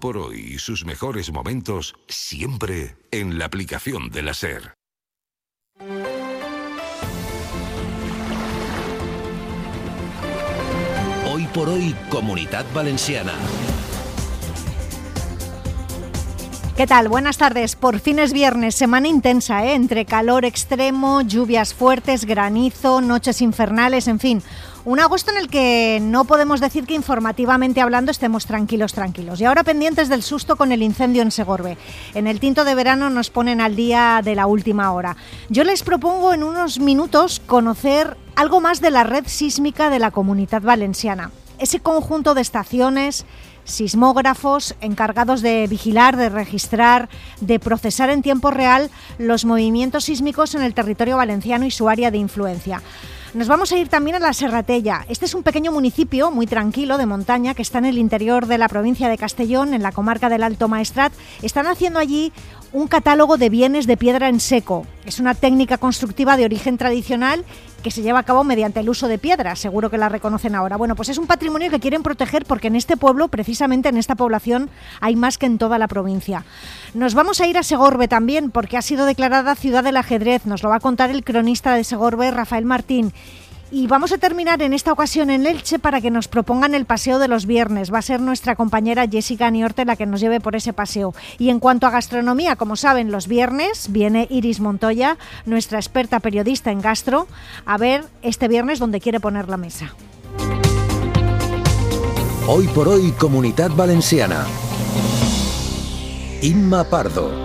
por hoy y sus mejores momentos siempre en la aplicación de la SER. Hoy por hoy, Comunitat Valenciana. ¿Qué tal? Buenas tardes. Por fin es viernes, semana intensa, entre calor extremo, lluvias fuertes, granizo, noches infernales, en fin. Un agosto en el que no podemos decir que informativamente hablando estemos tranquilos. Y ahora pendientes del susto con el incendio en Segorbe. En el tinto de verano nos ponen al día de la última hora. Yo les propongo en unos minutos conocer algo más de la red sísmica de la Comunitat Valenciana. Ese conjunto de estaciones, sismógrafos encargados de vigilar, de registrar, de procesar en tiempo real los movimientos sísmicos en el territorio valenciano y su área de influencia. Nos vamos a ir también a la Serratella. Este es un pequeño municipio muy tranquilo de montaña que está en el interior de la provincia de Castellón, en la comarca del Alto Maestrat. Están haciendo allí un catálogo de bienes de piedra en seco. Es una técnica constructiva de origen tradicional que se lleva a cabo mediante el uso de piedra, seguro que la reconocen ahora. Bueno, pues es un patrimonio que quieren proteger porque en este pueblo, precisamente en esta población, hay más que en toda la provincia. Nos vamos a ir a Segorbe también porque ha sido declarada ciudad del ajedrez. Nos lo va a contar el cronista de Segorbe, Rafael Martín. Y vamos a terminar en esta ocasión en Elche para que nos propongan el paseo de los viernes. Va a ser nuestra compañera Jessica Niorte la que nos lleve por ese paseo. Y en cuanto a gastronomía, como saben, los viernes viene Iris Montoya, nuestra experta periodista en gastro, a ver este viernes dónde quiere poner la mesa. Hoy por hoy, Comunitat Valenciana. Inma Pardo.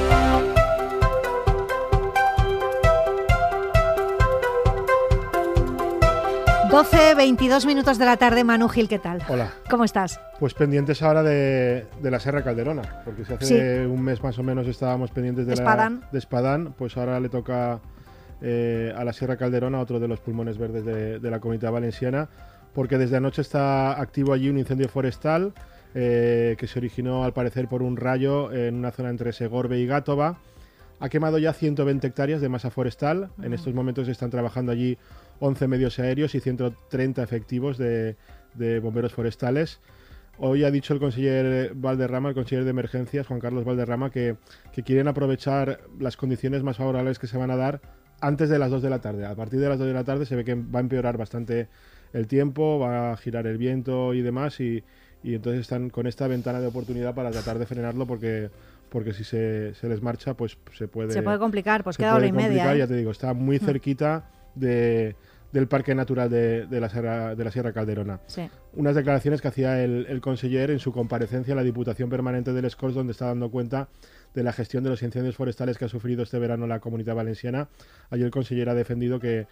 12:22 minutos de la tarde. Manu Gil, ¿qué tal? Hola. ¿Cómo estás? Pues pendientes ahora de la Serra Calderona, porque si hace un mes más o menos estábamos pendientes de Espadán, pues ahora le toca a la Sierra Calderona, otro de los pulmones verdes de la Comunidad Valenciana, porque desde anoche está activo allí un incendio forestal que se originó al parecer por un rayo en una zona entre Segorbe y Gátova. Ha quemado ya 120 hectáreas de masa forestal. En estos momentos están trabajando allí 11 medios aéreos y 130 efectivos de bomberos forestales. Hoy ha dicho el consejero Valderrama, el consejero de emergencias, Juan Carlos Valderrama, que quieren aprovechar las condiciones más favorables que se van a dar antes de las 2 de la tarde. A partir de las 2 de la tarde se ve que va a empeorar bastante el tiempo, va a girar el viento y demás, y entonces están con esta ventana de oportunidad para tratar de frenarlo porque si se les marcha, pues se puede complicar, pues queda hora y media. Ya te digo, está muy cerquita del Parque Natural de la Sierra Calderona. Sí. Unas declaraciones que hacía el conseller en su comparecencia a la Diputación Permanente del Escós, donde está dando cuenta de la gestión de los incendios forestales que ha sufrido este verano la Comunidad Valenciana. Allí el conseller ha defendido que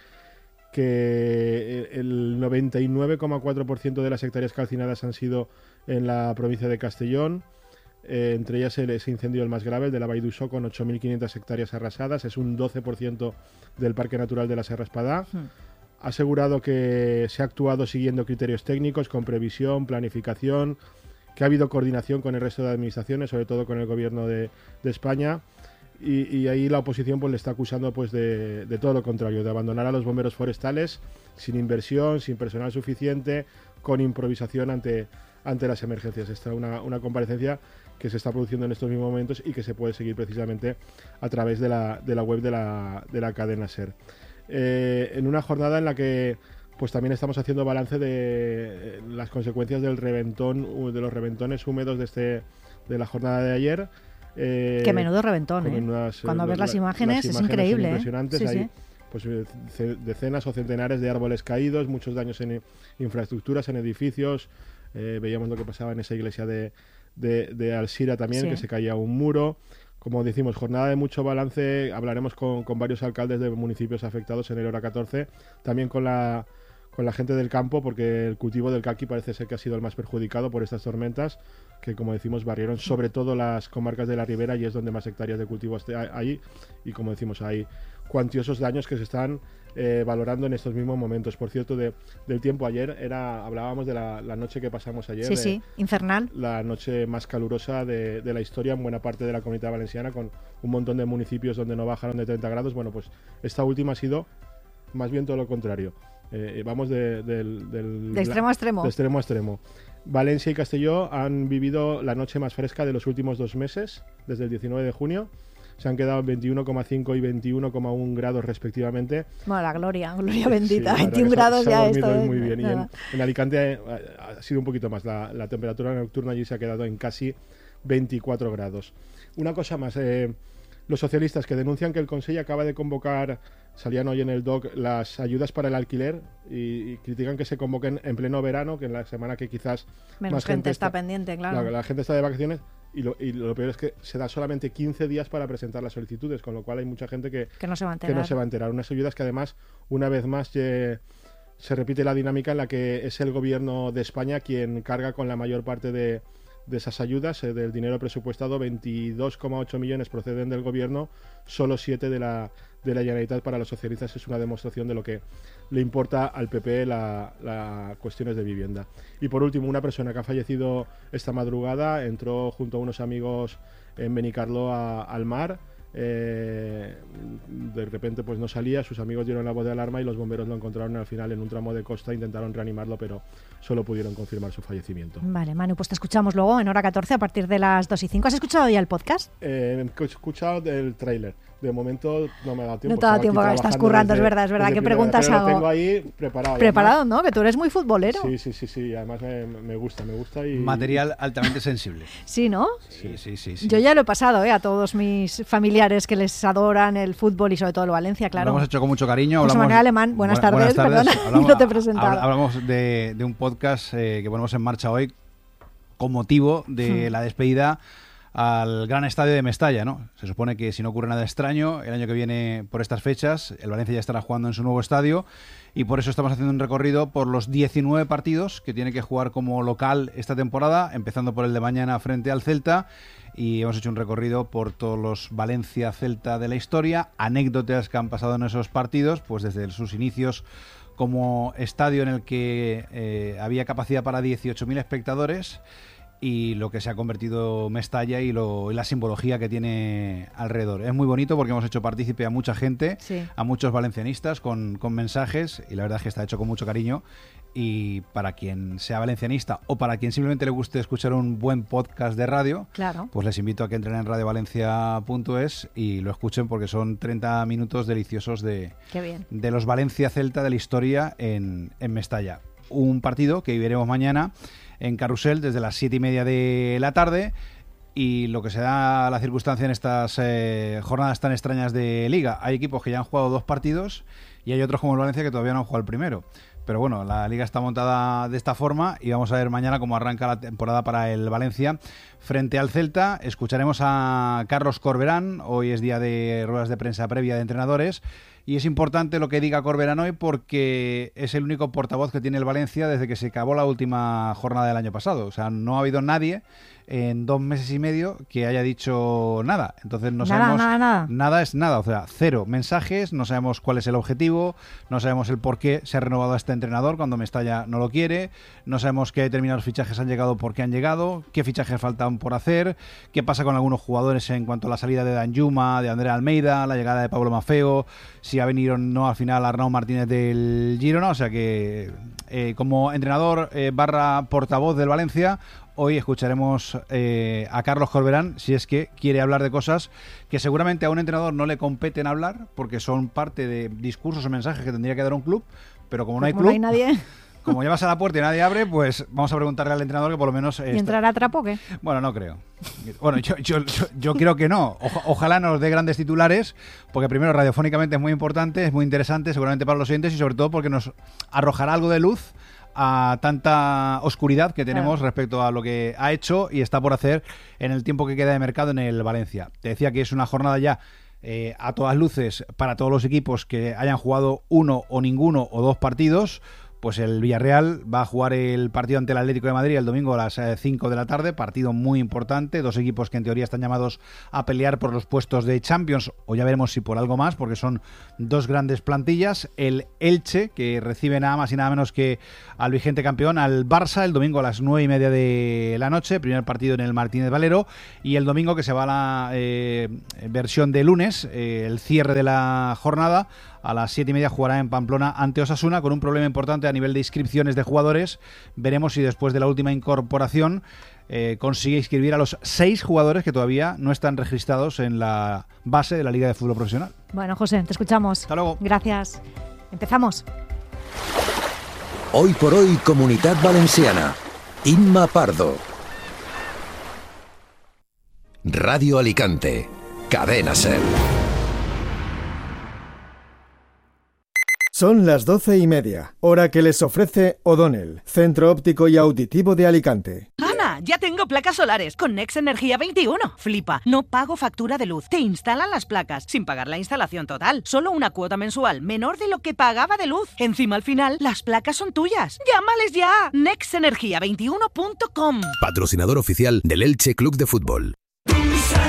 el 99,4% de las hectáreas calcinadas han sido en la provincia de Castellón. Entre ellas ese incendio el más grave, el de la Vall d'Uixó, con 8.500 hectáreas arrasadas. Es un 12% del Parque Natural de la Serra Espadà. Ha asegurado que se ha actuado siguiendo criterios técnicos, con previsión, planificación, que ha habido coordinación con el resto de administraciones, sobre todo con el Gobierno de España. Y ahí la oposición pues le está acusando pues de todo lo contrario, de abandonar a los bomberos forestales sin inversión, sin personal suficiente, con improvisación ante las emergencias. Esta es una comparecencia que se está produciendo en estos mismos momentos y que se puede seguir precisamente a través de la web de la cadena SER. En una jornada en la que pues también estamos haciendo balance de las consecuencias del reventón, de los reventones húmedos de la jornada de ayer. Qué menudo reventón, cuando ves las imágenes es increíble. Son impresionantes. Sí, Hay pues decenas o centenares de árboles caídos, muchos daños en infraestructuras, en edificios. Veíamos lo que pasaba en esa iglesia de Alsira también, que se caía un muro. Como decimos, jornada de mucho balance. Hablaremos con varios alcaldes de municipios afectados en el hora 14, también con la gente del campo, porque el cultivo del caqui parece ser que ha sido el más perjudicado por estas tormentas, que como decimos barrieron sobre todo las comarcas de la ribera, y es donde más hectáreas de cultivo hay, y como decimos hay cuantiosos daños que se están valorando en estos mismos momentos. Por cierto, del tiempo ayer, hablábamos de la noche que pasamos ayer. Sí, infernal. La noche más calurosa de la historia en buena parte de la Comunidad Valenciana, con un montón de municipios donde no bajaron de 30 grados. Bueno, pues esta última ha sido más bien todo lo contrario. Vamos de extremo a extremo. De extremo a extremo. Valencia y Castelló han vivido la noche más fresca de los últimos 2 meses, desde el 19 de junio. Se han quedado en 21,5 y 21,1 grados respectivamente. Bueno, la gloria bendita, Sí, 21 grados se ha ya dormido esto. muy bien. Y en Alicante ha sido un poquito más. La temperatura nocturna allí se ha quedado en casi 24 grados. Una cosa más, los socialistas que denuncian que el Consell acaba de convocar, salían hoy en el DOC, las ayudas para el alquiler y critican que se convoquen en pleno verano, que en la semana que quizás Menos más gente está pendiente, claro. La gente está de vacaciones. Y lo peor es que se da solamente 15 días para presentar las solicitudes, con lo cual hay mucha gente que no se va a enterar. Que no se va a enterar. Unas ayudas que además, una vez más, se repite la dinámica en la que es el gobierno de España quien carga con la mayor parte de esas ayudas. Del dinero presupuestado, 22,8 millones proceden del gobierno, solo 7 de la Generalitat. Para los socialistas es una demostración de lo que le importa al PP las cuestiones de vivienda. Y por último, una persona que ha fallecido esta madrugada entró junto a unos amigos en Benicarló al mar. De repente pues no salía, sus amigos dieron la voz de alarma y los bomberos lo encontraron al final en un tramo de costa, intentaron reanimarlo pero solo pudieron confirmar su fallecimiento. Vale, Manu, pues te escuchamos luego en hora 14 a partir de las 2:05. ¿Has escuchado ya el podcast? He escuchado el tráiler. De momento no me ha dado tiempo. No te ha dado tiempo, estás currando, es verdad. ¿Qué preguntas hago? Lo tengo ahí preparado. Preparado, ¿no? Que tú eres muy futbolero. Sí. Además me gusta y... Material altamente sensible. Sí, ¿no? Sí. Yo ya lo he pasado, a todos mis familiares que les adoran el fútbol y sobre todo el Valencia, claro. Lo hemos hecho con mucho cariño. José Manuel Alemán, buenas tardes. Perdona, no te he presentado. Hablamos de un podcast que ponemos en marcha hoy con motivo de la despedida al gran estadio de Mestalla, ¿no? Se supone que si no ocurre nada extraño, el año que viene por estas fechas, el Valencia ya estará jugando en su nuevo estadio y por eso estamos haciendo un recorrido por los 19 partidos que tiene que jugar como local esta temporada, empezando por el de mañana frente al Celta, y hemos hecho un recorrido por todos los Valencia-Celta de la historia, anécdotas que han pasado en esos partidos, pues desde sus inicios como estadio en el que había capacidad para 18.000 espectadores, y lo que se ha convertido Mestalla y la simbología que tiene alrededor. Es muy bonito porque hemos hecho partícipe a mucha gente, a muchos valencianistas con mensajes, y la verdad es que está hecho con mucho cariño. Y para quien sea valencianista o para quien simplemente le guste escuchar un buen podcast de radio, pues les invito a que entren en radiovalencia.es y lo escuchen porque son 30 minutos deliciosos de los Valencia-Celta de la historia en Mestalla. Un partido que viviremos mañana en Carrusel desde las 7:30 de la tarde, y lo que se da la circunstancia en estas jornadas tan extrañas de Liga. Hay equipos que ya han jugado 2 partidos y hay otros como el Valencia que todavía no han jugado el primero. Pero bueno, la Liga está montada de esta forma y vamos a ver mañana cómo arranca la temporada para el Valencia frente al Celta. Escucharemos a Carlos Corberán, hoy es día de ruedas de prensa previa de entrenadores. Y es importante lo que diga Corberán hoy porque es el único portavoz que tiene el Valencia desde que se acabó la última jornada del año pasado. O sea, no ha habido nadie en 2 meses y medio que haya dicho nada. Entonces no sabemos... Nada es nada. O sea, 0 mensajes, no sabemos cuál es el objetivo, no sabemos el por qué se ha renovado a este entrenador cuando Mestalla no lo quiere, no sabemos qué determinados fichajes han llegado, por qué han llegado, qué fichajes faltan por hacer, qué pasa con algunos jugadores en cuanto a la salida de Danjuma, de Andrea Almeida, la llegada de Pablo Maffeo, si ha venido o no al final Arnau Martínez del Girona. O sea que como entrenador barra portavoz del Valencia, hoy escucharemos a Carlos Corberán, si es que quiere hablar de cosas que seguramente a un entrenador no le competen hablar, porque son parte de discursos o mensajes que tendría que dar un club, pero como no hay club, no hay nadie... Como llamas a la puerta y nadie abre, pues vamos a preguntarle al entrenador que por lo menos... ¿Y entrará a trapo o qué? Bueno, no creo. Bueno, yo creo que no. Ojalá nos dé grandes titulares, porque primero radiofónicamente es muy importante, es muy interesante, seguramente para los oyentes, y sobre todo porque nos arrojará algo de luz a tanta oscuridad que tenemos respecto a lo que ha hecho y está por hacer en el tiempo que queda de mercado en el Valencia. Te decía que es una jornada ya a todas luces para todos los equipos que hayan jugado 1 o ninguno o 2 partidos. Pues el Villarreal va a jugar el partido ante el Atlético de Madrid el domingo a las 5 de la tarde, partido muy importante, 2 equipos que en teoría están llamados a pelear por los puestos de Champions, o ya veremos si por algo más, porque son 2 grandes plantillas. El Elche, que recibe nada más y nada menos que al vigente campeón, al Barça, el domingo a las 9:30 de la noche, primer partido en el Martínez Valero, y el domingo, que se va a la versión de lunes, el cierre de la jornada, a las 7:30 jugará en Pamplona ante Osasuna, con un problema importante a nivel de inscripciones de jugadores. Veremos si después de la última incorporación consigue inscribir a los 6 jugadores que todavía no están registrados en la base de la Liga de Fútbol Profesional. Bueno, José, te escuchamos. Hasta luego. Gracias. Empezamos. Hoy por hoy, Comunitat Valenciana. Inma Pardo. Radio Alicante. Cadena SER. Son las 12:30, hora que les ofrece O'Donnell, Centro Óptico y Auditivo de Alicante. ¡Ana! Ya tengo placas solares con Nex Energía 21. Flipa, no pago factura de luz. Te instalan las placas sin pagar la instalación total. Solo una cuota mensual menor de lo que pagaba de luz. Encima al final, las placas son tuyas. ¡Llámales ya! nexenergia21.com. Patrocinador oficial del Elche Club de Fútbol.